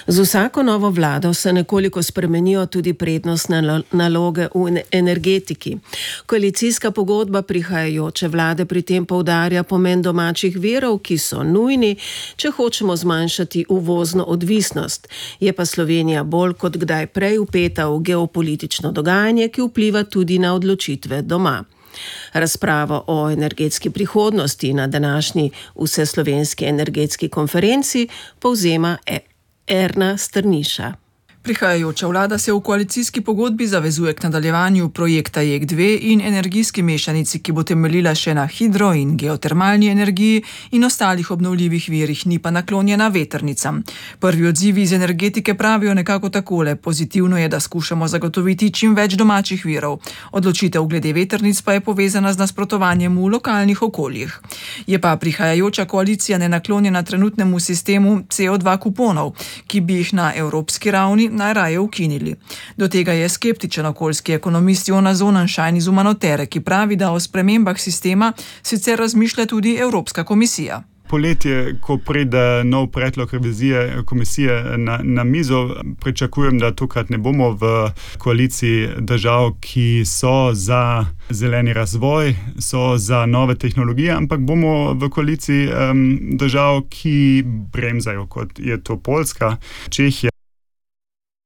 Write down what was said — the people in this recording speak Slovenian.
Z vsako novo vlado se nekoliko spremenijo tudi prednostne naloge v energetiki. Koalicijska pogodba prihajajoče vlade pri tem poudarja pomen domačih virov, ki so nujni, če hočemo zmanjšati uvozno odvisnost. Je pa Slovenija bolj kot kdaj prej vpeta v geopolitično dogajanje, ki vpliva tudi na odločitve doma. Razpravo o energetski prihodnosti na današnji vseslovenski energetski konferenci povzema Erna Strniša. Prihajajoča vlada se v koalicijski pogodbi zavezuje k nadaljevanju projekta JEK2 in energijski mešanici, ki bo temeljila še na hidro- in geotermalni energiji in ostalih obnovljivih virih, ni pa naklonjena vetrnicam. Prvi odzivi iz energetike pravijo nekako takole: pozitivno je, da skušamo zagotoviti čim več domačih virov. Odločitev glede vetrnic pa je povezana z nasprotovanjem v lokalnih okoljih. Je pa prihajajoča koalicija nenaklonjena trenutnemu sistemu CO2 kuponov, ki bi jih na evropski ravni najraje ukinili. Do tega je skeptičen okoljski ekonomist Jonas Zonanšajn iz Umanotere, ki pravi, da o spremembah sistema sicer razmišlja tudi Evropska komisija. Poletje, ko pride nov predlog revizije komisije na mizo, pričakujem, da tokrat ne bomo v koaliciji držav, ki so za zeleni razvoj, so za nove tehnologije, ampak bomo v koaliciji držav, ki bremzajo, kot je to Poljska, Čehija